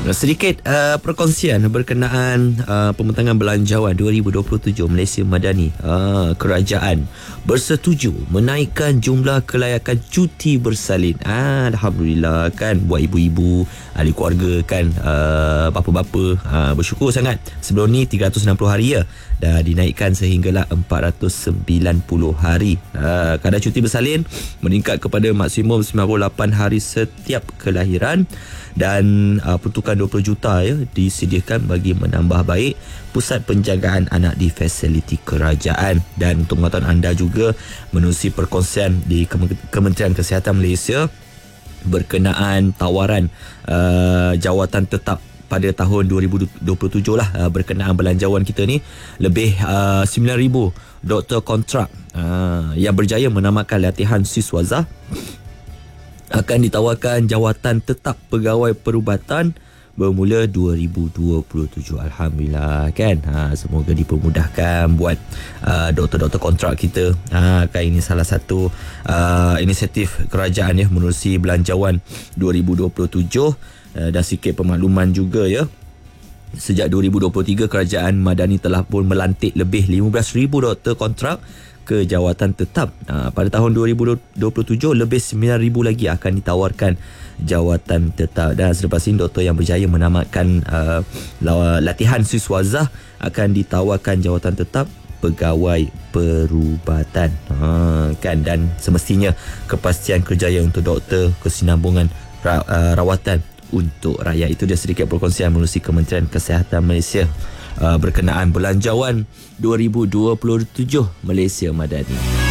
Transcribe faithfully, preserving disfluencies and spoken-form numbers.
Sedikit uh, perkongsian berkenaan uh, pembentangan belanjawan dua ribu dua puluh tujuh Malaysia Madani. Uh, kerajaan bersetuju menaikkan jumlah kelayakan cuti bersalin. Ah, Alhamdulillah kan, buat ibu-ibu, ahli keluarga kan, uh, bapa-bapa, uh, bersyukur sangat. Sebelum ni tiga ratus enam puluh hari ya, dah dinaikkan sehinggalah empat ratus sembilan puluh hari. Uh, kadar cuti bersalin meningkat kepada maksimum sembilan puluh lapan hari setiap kelahiran, dan uh, peruntukan dua puluh juta ya disediakan bagi menambah baik pusat penjagaan anak di fasiliti kerajaan. Dan untuk pengetahuan anda juga, menerusi perkongsian di Kementerian Kesihatan Malaysia berkenaan tawaran uh, jawatan tetap pada tahun dua ribu dua puluh tujuh lah, uh, berkenaan belanjawan kita ni lebih uh, sembilan ribu doktor kontrak uh, yang berjaya menamakan latihan siswazah akan ditawarkan jawatan tetap pegawai perubatan bermula dua ribu dua puluh tujuh. Alhamdulillah kan. Ha, semoga dipermudahkan buat uh, doktor-doktor kontrak kita. Ha, kan ini salah satu uh, inisiatif kerajaan ya menerusi belanjawan dua ribu dua puluh tujuh. Uh, dan sikit pemakluman juga ya. Sejak dua ribu dua puluh tiga, Kerajaan Madani telah pun melantik lebih lima belas ribu doktor kontrak ke jawatan tetap. Uh, pada tahun dua ribu dua puluh tujuh, lebih sembilan ribu lagi akan ditawarkan jawatan tetap. Dan selepas ini, doktor yang berjaya menamakan uh, latihan siswazah akan ditawarkan jawatan tetap pegawai perubatan. Ha, kan, dan semestinya kepastian kerjaya untuk doktor, kesinambungan ra, uh, rawatan untuk rakyat. Itu dia sedikit perkongsian menerusi Kementerian Kesihatan Malaysia uh, berkenaan belanjawan dua ribu dua puluh tujuh Malaysia Madani.